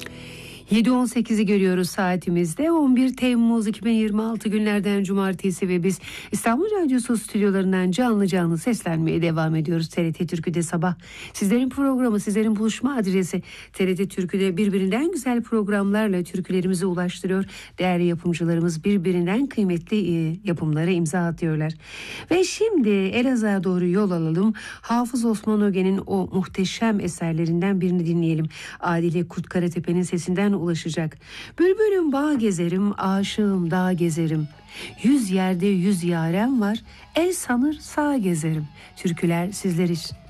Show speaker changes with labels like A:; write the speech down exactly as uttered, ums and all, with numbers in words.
A: yedi on sekizi görüyoruz saatimizde. on bir Temmuz iki bin yirmi altı günlerden cumartesi ve biz İstanbul Radyosu stüdyolarından canlı canlı seslenmeye devam ediyoruz. T R T Türkü'de sabah. Sizlerin programı, sizlerin buluşma adresi T R T Türkü'de birbirinden güzel programlarla türkülerimizi ulaştırıyor. Değerli yapımcılarımız birbirinden kıymetli e, yapımlara imza atıyorlar. Ve şimdi Elazığ'a doğru yol alalım. Hafız Osman Öge'nin o muhteşem eserlerinden birini dinleyelim. Adile Kurtkaratepe'nin sesinden ulaşacak. Bülbülüm bağ gezerim, aşığım dağ gezerim. Yüz yerde yüz yarem var, el sanır sağ gezerim. Türküler sizler için.